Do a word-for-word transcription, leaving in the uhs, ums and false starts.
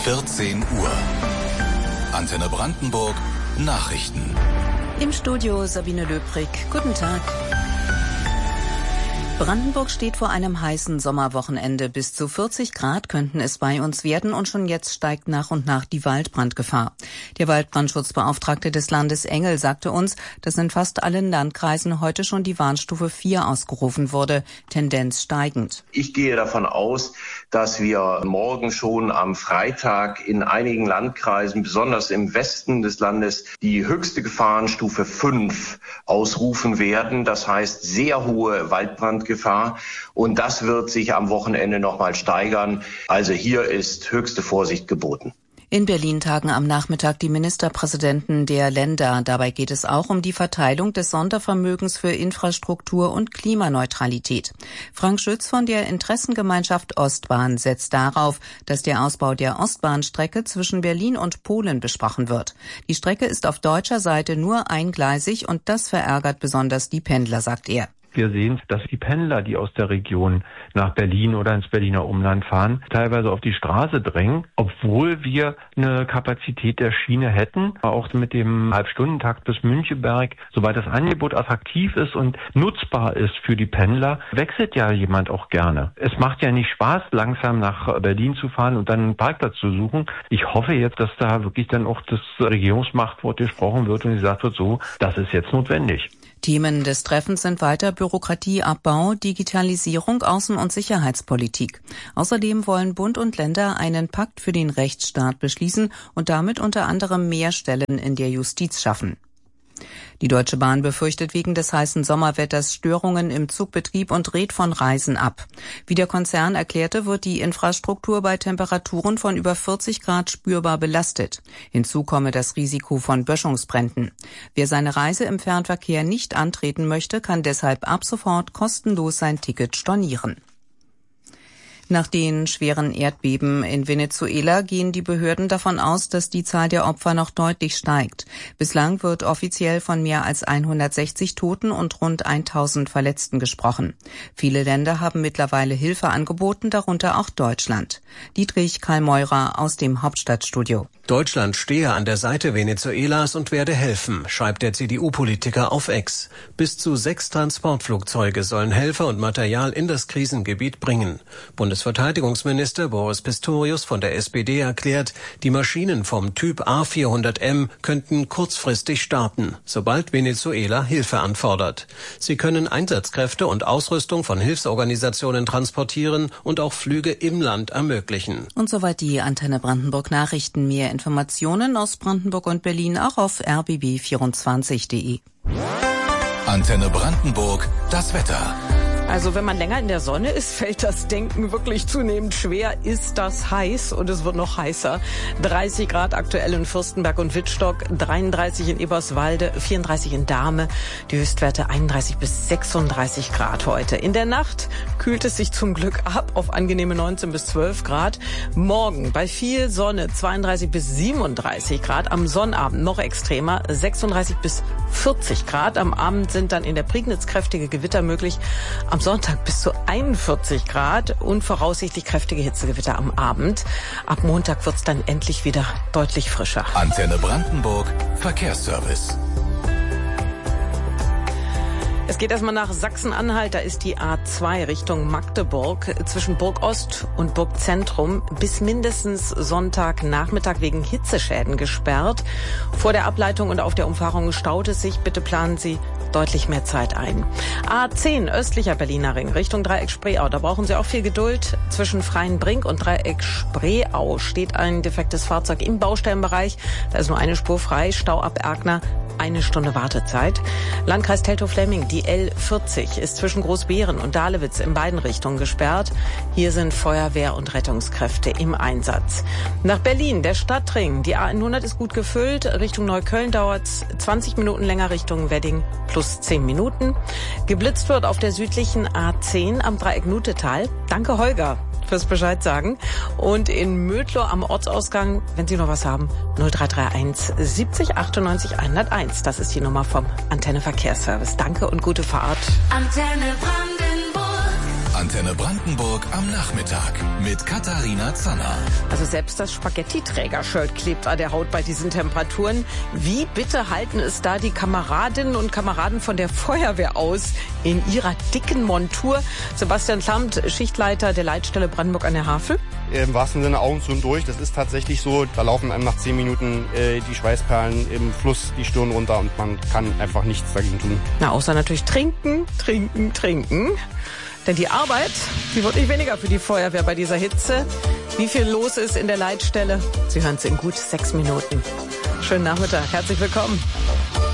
vierzehn Uhr. Antenne Brandenburg Nachrichten. Im Studio Sabine Löbrig. Guten Tag. Brandenburg steht vor einem heißen Sommerwochenende. Bis zu vierzig Grad könnten es bei uns werden und schon jetzt steigt nach und nach die Waldbrandgefahr. Der Waldbrandschutzbeauftragte des Landes Engel sagte uns, dass in fast allen Landkreisen heute schon die Warnstufe vier ausgerufen wurde, Tendenz steigend. Ich gehe davon aus, dass wir morgen schon am Freitag in einigen Landkreisen, besonders im Westen des Landes, die höchste Gefahrenstufe fünf ausrufen werden. Das heißt sehr hohe Waldbrandgefahr. Gefahr. Und das wird sich am Wochenende nochmal steigern. Also hier ist höchste Vorsicht geboten. In Berlin tagen am Nachmittag die Ministerpräsidenten der Länder. Dabei geht es auch um die Verteilung des Sondervermögens für Infrastruktur und Klimaneutralität. Frank Schütz von der Interessengemeinschaft Ostbahn setzt darauf, dass der Ausbau der Ostbahnstrecke zwischen Berlin und Polen besprochen wird. Die Strecke ist auf deutscher Seite nur eingleisig und das verärgert besonders die Pendler, sagt er. Wir sehen, dass die Pendler, die aus der Region nach Berlin oder ins Berliner Umland fahren, teilweise auf die Straße drängen, obwohl wir eine Kapazität der Schiene hätten. Auch mit dem Halbstundentakt bis Münchenberg, soweit das Angebot attraktiv ist und nutzbar ist für die Pendler, wechselt ja jemand auch gerne. Es macht ja nicht Spaß, langsam nach Berlin zu fahren und dann einen Parkplatz zu suchen. Ich hoffe jetzt, dass da wirklich dann auch das Regierungsmachtwort gesprochen wird und gesagt wird, so, das ist jetzt notwendig. Themen des Treffens sind weiter Bürokratieabbau, Digitalisierung, Außen- und Sicherheitspolitik. Außerdem wollen Bund und Länder einen Pakt für den Rechtsstaat beschließen und damit unter anderem mehr Stellen in der Justiz schaffen. Die Deutsche Bahn befürchtet wegen des heißen Sommerwetters Störungen im Zugbetrieb und rät von Reisen ab. Wie der Konzern erklärte, wird die Infrastruktur bei Temperaturen von über vierzig Grad spürbar belastet. Hinzu komme das Risiko von Böschungsbränden. Wer seine Reise im Fernverkehr nicht antreten möchte, kann deshalb ab sofort kostenlos sein Ticket stornieren. Nach den schweren Erdbeben in Venezuela gehen die Behörden davon aus, dass die Zahl der Opfer noch deutlich steigt. Bislang wird offiziell von mehr als hundertsechzig Toten und rund tausend Verletzten gesprochen. Viele Länder haben mittlerweile Hilfe angeboten, darunter auch Deutschland. Dietrich Karl-Meurer aus dem Hauptstadtstudio. Deutschland stehe an der Seite Venezuelas und werde helfen, schreibt der C D U-Politiker auf X. Bis zu sechs Transportflugzeuge sollen Helfer und Material in das Krisengebiet bringen. Bundesverteidigungsminister Boris Pistorius von der S P D erklärt, die Maschinen vom Typ A vierhundert M könnten kurzfristig starten, sobald Venezuela Hilfe anfordert. Sie können Einsatzkräfte und Ausrüstung von Hilfsorganisationen transportieren und auch Flüge im Land ermöglichen. Und soweit die Antenne Brandenburg Nachrichten. Mehr Informationen aus Brandenburg und Berlin auch auf r b b vierundzwanzig punkt de. Antenne Brandenburg, das Wetter. Also wenn man länger in der Sonne ist, fällt das Denken wirklich zunehmend schwer. Ist das heiß? Und es wird noch heißer. dreißig Grad aktuell in Fürstenberg und Wittstock, dreiunddreißig in Eberswalde, vierunddreißig in Dahme. Die Höchstwerte einunddreißig bis sechsunddreißig Grad heute. In der Nacht kühlt es sich zum Glück ab auf angenehme neunzehn bis zwölf Grad. Morgen bei viel Sonne zweiunddreißig bis siebenunddreißig Grad. Am Sonnabend noch extremer, sechsunddreißig bis vierzig Grad. Am Abend sind dann in der Prignitz kräftige Gewitter möglich. Am Sonntag bis zu einundvierzig Grad und voraussichtlich kräftige Hitzegewitter am Abend. Ab Montag wird's dann endlich wieder deutlich frischer. Antenne Brandenburg, Verkehrsservice. Es geht erstmal nach Sachsen-Anhalt. Da ist die A zwei Richtung Magdeburg zwischen Burg Ost und Burg Zentrum bis mindestens Sonntagnachmittag wegen Hitzeschäden gesperrt. Vor der Ableitung und auf der Umfahrung staut es sich. Bitte planen Sie deutlich mehr Zeit ein. A zehn östlicher Berliner Ring Richtung Dreieck Spreeau. Da brauchen Sie auch viel Geduld. Zwischen Freienbrink und Dreieck Spreeau steht ein defektes Fahrzeug im Baustellenbereich. Da ist nur eine Spur frei. Stau ab Erkner. Eine Stunde Wartezeit. Landkreis Teltow-Fläming, die L vierzig, ist zwischen Großbeeren und Dahlewitz in beiden Richtungen gesperrt. Hier sind Feuerwehr und Rettungskräfte im Einsatz. Nach Berlin, der Stadtring. Die A hundert ist gut gefüllt. Richtung Neukölln dauert es zwanzig Minuten länger, Richtung Wedding plus zehn Minuten. Geblitzt wird auf der südlichen A zehn am Dreieck Nutetal. Danke, Holger, fürs Bescheid sagen. Und in Mödlow am Ortsausgang, wenn Sie noch was haben, null drei drei eins siebzig achtundneunzig hunderteins. Das ist die Nummer vom Antenne Verkehrsservice. Danke und gute Fahrt. Antenne Brandenburg. Antenne Brandenburg am Nachmittag mit Katharina Zanner. Also selbst das Spaghetti-Träger-Shirt klebt an der Haut bei diesen Temperaturen. Wie bitte halten es da die Kameradinnen und Kameraden von der Feuerwehr aus in ihrer dicken Montur? Sebastian Klamt, Schichtleiter der Leitstelle Brandenburg an der Havel. Im wahrsten Sinne Augen zu und durch. Das ist tatsächlich so. Da laufen einem nach zehn Minuten äh, die Schweißperlen im Fluss die Stirn runter und man kann einfach nichts dagegen tun. Na, außer natürlich trinken, trinken, trinken. Denn die Arbeit, die wird nicht weniger für die Feuerwehr bei dieser Hitze. Wie viel los ist in der Leitstelle? Sie hören es in gut sechs Minuten. Schönen Nachmittag, herzlich willkommen.